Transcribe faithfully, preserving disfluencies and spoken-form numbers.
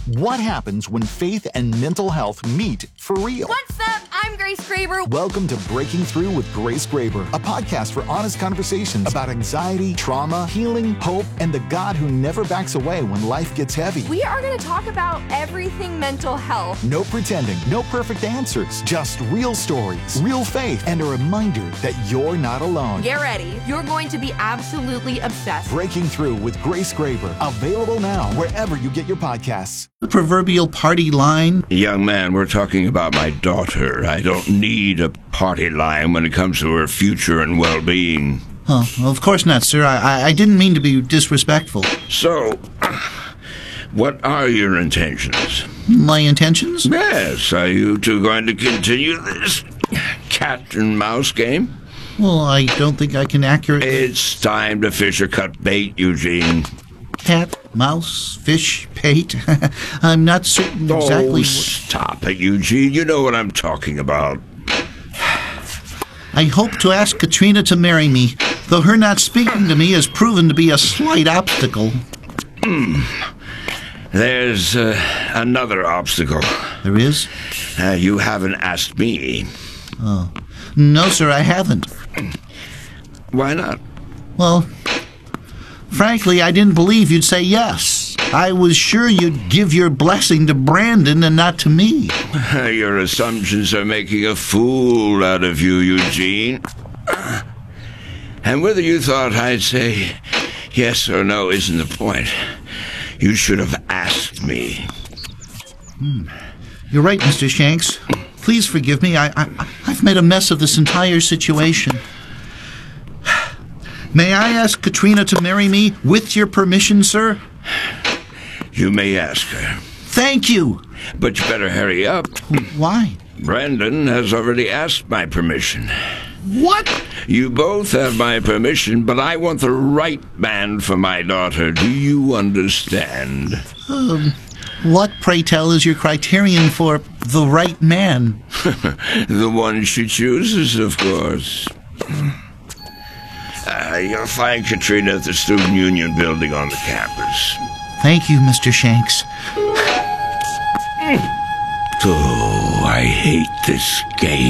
What happens when faith and mental health meet for real? What's up? I'm Grace Graber. Welcome to Breaking Through with Grace Graber, a podcast for honest conversations about anxiety, trauma, healing, hope, and the God who never backs away when life gets heavy. We are going to talk about everything mental health. No pretending, no perfect answers, just real stories, real faith, and a reminder that you're not alone. Get ready. You're going to be absolutely obsessed. Breaking Through with Grace Graber, available now wherever you get your podcasts. The proverbial party line. Young man, we're talking about my daughter. I don't need a party line when it comes to her future and well-being. Oh, of course not, sir. I, I didn't mean to be disrespectful. So, what are your intentions? My intentions? Yes, are you two going to continue this cat and mouse game? Well, I don't think I can accurately... It's time to fish or cut bait, Eugene. Cat, mouse, fish, bait. I'm not certain exactly... Oh, what... stop it, Eugene. You know what I'm talking about. I hope to ask Katrina to marry me, though her not speaking to me has proven to be a slight obstacle. Hmm. There's uh, another obstacle. There is? Uh, you haven't asked me. Oh. No, sir, I haven't. Why not? Well, frankly, I didn't believe you'd say yes. I was sure you'd give your blessing to Brandon and not to me. Your assumptions are making a fool out of you, Eugene. And whether you thought I'd say yes or no isn't the point. You should have asked me. Hmm. You're right, Mister Shanks. Please forgive me. I, I, I've made a mess of this entire situation. May I ask Katrina to marry me with your permission, sir? You may ask her. Thank you. But you better hurry up. Why? Brandon has already asked my permission. What? You both have my permission, but I want the right man for my daughter. Do you understand? Um, what, pray tell, is your criterion for the right man? The one she chooses, of course. Uh, you'll find Katrina at the Student Union building on the campus. Thank you, Mister Shanks. Oh, I hate this game.